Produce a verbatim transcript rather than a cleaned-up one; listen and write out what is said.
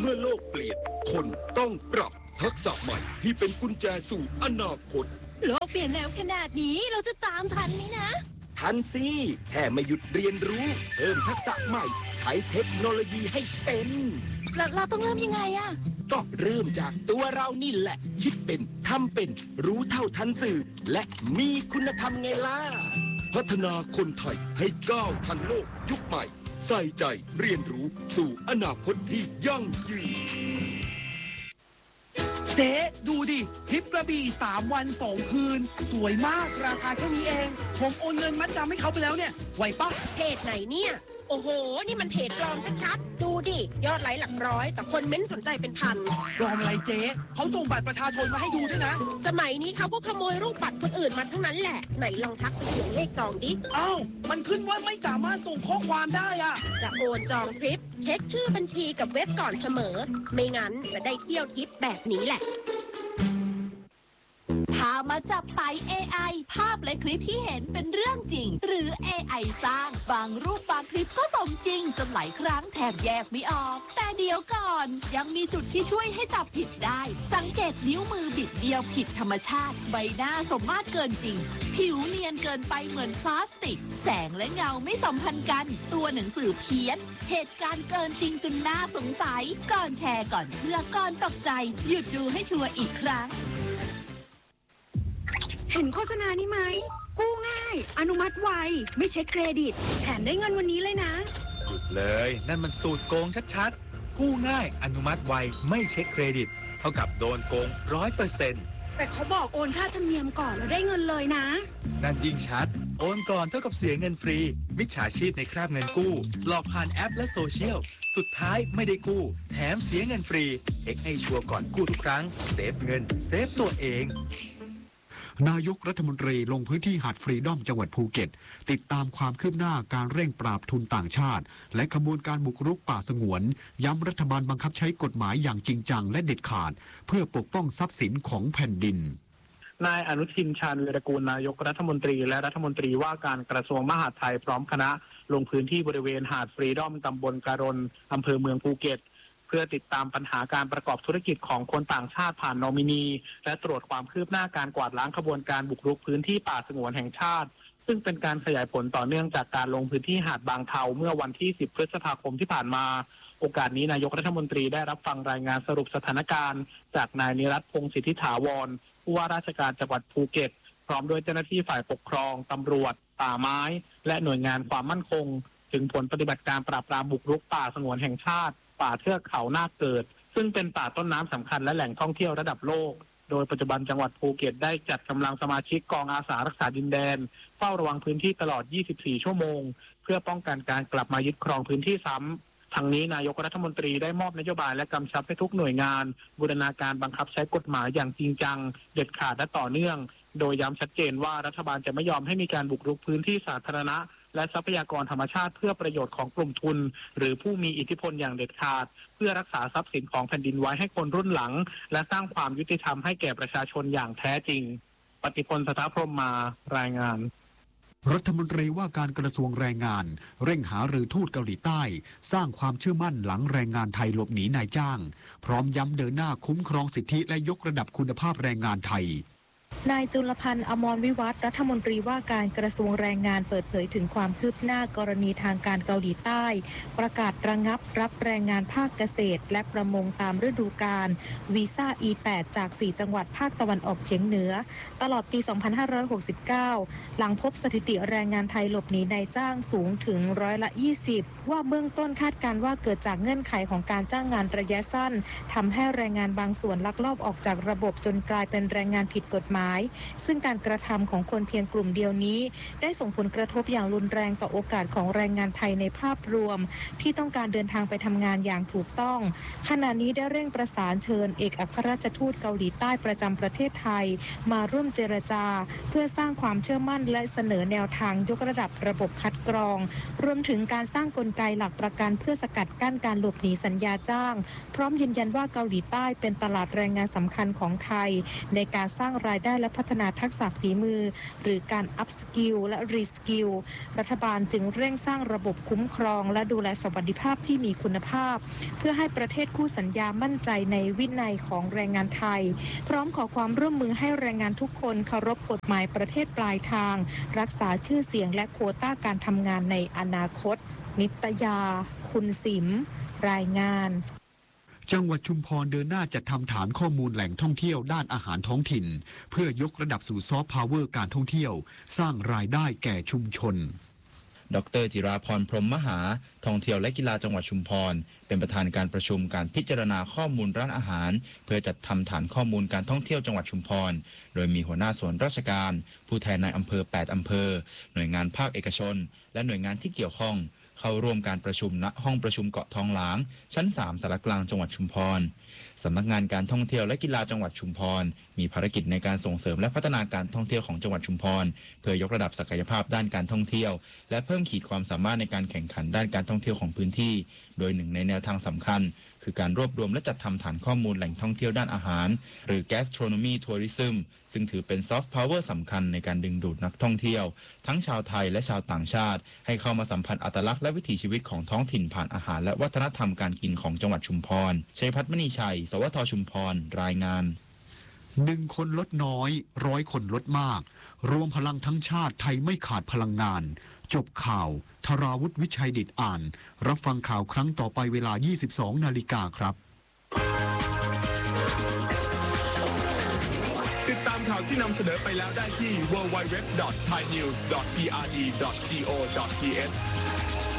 มื่อโลกเปลี่ยนคนต้องปรับทักษะใหม่ที่เป็นกุญแจสู่อนาคตโลกเปลี่ยนแล้วขนาดนี้เราจะตามทันไหมนะทันสิแค่ไม่หยุดเรียนรู้เพิ่มทักษะใหม่ใช้เทคโนโลยีให้เป็นเราเราต้องเริ่มยังไงอะก็เริ่มจากตัวเรานี่แหละคิดเป็นทำเป็นรู้เท่าทันสื่อและมีคุณธรรมไงล่ะพัฒนาคนไทยให้ก้าวทันโลกยุคใหม่ใส่ใจเรียนรู้สู่อนาคตที่ยั่งยืนเจ๊ดูดิทริปกระบี่สามวันสองคืนสวยมากราคาแค่นี้เองผมโอนเงินมัดจำให้เขาไปแล้วเนี่ยไหวปะเพจไหนเนี่ยโอ้โหนี่มันเพจปลอมชัดๆดูดิยอดไลค์หลักร้อยแต่คนเม้นสนใจเป็นพันปลอมอะไรเจ๊เขาส่งบัตรประชาชนมาให้ดูด้วยนะสมัยนี้เขาก็ขโมยรูปบัตรคนอื่นมาทั้งนั้นแหละไหนลองทักไปเขียนเลขจองดิอ้าวมันขึ้นว่าไม่สามารถส่งข้อความได้อะจะโอนจองทริปเช็คชื่อบัญชีกับเว็บก่อนเสมอไม่งั้นจะได้เที่ยวทริปแบบนี้แหละถ้ามาจับไป เอ ไอ ภาพและคลิปที่เห็นเป็นเรื่องจริงหรือ เอ ไอ สร้างบางรูปบางคลิปก็สมจริงจนหลายครั้งแทบแยกไม่ออกแต่เดี๋ยวก่อนยังมีจุดที่ช่วยให้จับผิดได้สังเกตนิ้วมือบิดเบี้ยวผิดธรรมชาติใบหน้าสมมาตรเกินจริงผิวเนียนเกินไปเหมือนพลาสติกแสงและเงาไม่สัมพันธ์กันตัวหนังสือเพี้ยนเหตุการณ์เกินจริงจนน่าสงสัยก่อนแชร์ก่อนเชื่อก่อนตกใจหยุดดูให้ชัวร์อีกครั้งเห็นโฆษณานี้ไหมกู้ง่ายอนุมัติไวไม่เช็คเครดิตแถมได้เงินวันนี้เลยนะหยุดเลยนั่นมันสูตรโกงชัดๆกู้ง่ายอนุมัติไวไม่เช็คเครดิตเท่ากับโดนโกง ร้อยเปอร์เซ็นต์แต่เขาบอกโอนค่าธรรมเนียมก่อนแล้วได้เงินเลยนะนั่นยิ่งชัดโอนก่อนเท่ากับเสียเงินฟรีมิจฉาชีพในคราบเงินกู้หลอกผ่านแอปและโซเชียลสุดท้ายไม่ได้กู้แถมเสียเงินฟรีเช็คให้ชัวร์ก่อนกู้ทุกครั้งเซฟเงินเซฟตัวเองนายกรัฐมนตรีลงพื้นที่หาดฟรีดอมจังหวัดภูเก็ตติดตามความคืบหน้าการเร่งปราบทุนต่างชาติและขบวนการบุกรุกป่าสงวนย้ำรัฐบาลบังคับใช้กฎหมายอย่างจริงจังและเด็ดขาดเพื่อปกป้องทรัพย์สินของแผ่นดินนายอนุทินชาญวีรกูลนายกรัฐมนตรีและรัฐมนตรีว่าการกระทรวงมหาดไทยพร้อมคณะลงพื้นที่บริเวณหาดฟรีดอมตำบลการนอำเภอเมืองภูเก็ตเพื่อติดตามปัญหาการประกอบธุรกิจของคนต่างชาติผ่านนอมินีและตรวจความคืบหน้าการกวาดล้างขบวนการบุกรุกพื้นที่ป่าสงวนแห่งชาติซึ่งเป็นการขยายผลต่อเนื่องจากการลงพื้นที่หาดบางเทาเมื่อวันที่สิบพฤษภาคมที่ผ่านมาโอกาสนี้นายกรัฐมนตรีได้รับฟังรายงานสรุปสถานการณ์จากนายนิรัตน์พงษ์สิทธิถาวรผู้ว่าราชการจังหวัดภูเก็ตพร้อมด้วยเจ้าหน้าที่ฝ่ายปกครองตำรวจป่าไม้และหน่วยงานความมั่นคงถึงผลปฏิบัติการปราบปรามบุกรุกป่าสงวนแห่งชาติป่าเทือกเขานาคเกิดซึ่งเป็นป่าต้นน้ำสำคัญและแหล่งท่องเที่ยวระดับโลกโดยปัจจุบันจังหวัดภูเก็ตได้จัดกำลังสมาชิกกองอาสารักษาดินแดนเฝ้าระวังพื้นที่ตลอดยี่สิบสี่ชั่วโมงเพื่อป้องกันการกลับมายึดครองพื้นที่ซ้ำทั้งนี้นายกรัฐมนตรีได้มอบนโยบายและกำชับให้ทุกหน่วยงานบูรณาการบังคับใช้กฎหมายอย่างจริงจังเด็ดขาดและต่อเนื่องโดยย้ำชัดเจนว่ารัฐบาลจะไม่ยอมให้มีการบุกรุกพื้นที่สาธารณะและทรัพยากรธรรมชาติเพื่อประโยชน์ของกลุ่มทุนหรือผู้มีอิทธิพลอย่างเด็ดขาดเพื่อรักษาทรัพย์สินของแผ่นดินไว้ให้คนรุ่นหลังและสร้างความยุติธรรมให้แก่ประชาชนอย่างแท้จริงปฏิพล สถาพรหมมารายงานรัฐมนตรีว่าการกระทรวงแรงงานเร่งหารือทูตเกาหลีใต้สร้างความเชื่อมั่นหลังแรงงานไทยหลบหนีนายจ้างพร้อมย้ำเดินหน้าคุ้มครองสิทธิและยกระดับคุณภาพแรงงานไทยนายจุลพันธ์อมรวิวัฒน์รัฐมนตรีว่าการกระทรวงแรงงานเปิดเผยถึงความคืบหน้ากรณีทางการเกาหลีใต้ประกาศระงับรับแรงงานภาคเกษตรและประมงตามฤดูกาลวีซ่า อี แปด จากสี่จังหวัดภาคตะวันออกเฉียงเหนือตลอดปี สองพันห้าร้อยหกสิบเก้า หลังพบสถิติแรงงานไทยหลบหนีนายจ้างสูงถึงร้อยละยี่สิบว่าเบื้องต้นคาดการว่าเกิดจากเงื่อนไขของการจ้างงานระยะสั้นทำให้แรงงานบางส่วนลักลอบออกจากระบบจนกลายเป็นแรงงานผิดกฎหมายซึ่งการกระทำของคนเพียงกลุ่มเดียวนี้ได้ส่งผลกระทบอย่างรุนแรงต่อโอกาสของแรงงานไทยในภาพรวมที่ต้องการเดินทางไปทำงานอย่างถูกต้องขณะนี้ได้เร่งประสานเชิญเอกอัครราชทูตเกาหลีใต้ประจำประเทศไทยมาร่วมเจรจาเพื่อสร้างความเชื่อมั่นและเสนอแนวทางยกระดับระบบคัดกรองรวมถึงการสร้างกลไกหลักประกันเพื่อสกัดกั้นการหลบหนีสัญญาจ้างพร้อมยืนยันว่าเกาหลีใต้เป็นตลาดแรงงานสำคัญของไทยในการสร้างรายได้และพัฒนาทักษะฝีมือหรือการอัพสกิลและรีสกิลรัฐบาลจึงเร่งสร้างระบบคุ้มครองและดูแลสวัสดิภาพที่มีคุณภาพเพื่อให้ประเทศคู่สัญญามั่นใจในวินัยของแรงงานไทยพร้อมขอความร่วมมือให้แรงงานทุกคนเคารพกฎหมายประเทศปลายทางรักษาชื่อเสียงและโควต้าการทำงานในอนาคตนิตยาคุณสิมรายงานจังหวัดชุมพรเดินหน้าจัดทำฐานข้อมูลแหล่งท่องเที่ยวด้านอาหารท้องถิ่นเพื่อยกระดับสู่ซอฟต์พาวเวอร์การท่องเที่ยวสร้างรายได้แก่ชุมชนดร.จิราพรพรหมมหาท่องเที่ยวและกีฬาจังหวัดชุมพรเป็นประธานการประชุมการพิจารณาข้อมูลร้านอาหารเพื่อจัดทำฐานข้อมูลการท่องเที่ยวจังหวัดชุมพรโดยมีหัวหน้าส่วนราชการผู้แทนในอำเภอแปดอำเภอหน่วยงานภาคเอกชนและหน่วยงานที่เกี่ยวข้องเข้าร่วมการประชุมณห้องประชุมเกาะทองหลางชั้นสามสารกลางจังหวัดชุมพรสำนักงานการท่องเที่ยวและกีฬาจังหวัดชุมพรมีภารกิจในการส่งเสริมและพัฒนาการท่องเที่ยวของจังหวัดชุมพรเพื่อยกระดับศักยภาพด้านการท่องเที่ยวและเพิ่มขีดความสามารถในการแข่งขันด้านการท่องเที่ยวของพื้นที่โดยหนึ่งในแนวทางสำคัญคือการรวบรวมและจัดทำฐานข้อมูลแหล่งท่องเที่ยวด้านอาหารหรือ gastronomy tourism ซึ่งถือเป็น soft power สำคัญในการดึงดูดนักท่องเที่ยวทั้งชาวไทยและชาวต่างชาติให้เข้ามาสัมผัสอัตลักษณ์และวิถีชีวิตของท้องถิ่นผ่านอาหารและวัฒนธรรมการกินของจังหวัดชุมพรชัยพัฒน์มณีชัยสวทชุมพรรายงานหนึ่งคนลดน้อยร้อยคนลดมากรวมพลังทั้งชาติไทยไม่ขาดพลังงานจบข่าวธราวุฒิวิชัยดิษฐ์อ่านรับฟังข่าวครั้งต่อไปเวลา ยี่สิบสองนาฬิกาครับติดตามข่าวที่นำเสนอไปแล้วได้ที่ ดับเบิลยู ดับเบิลยู ดับเบิลยู ดอท ไทยนิวส์ ดอท พี อาร์ ดี ดอท จี โอ ดอท ที เอช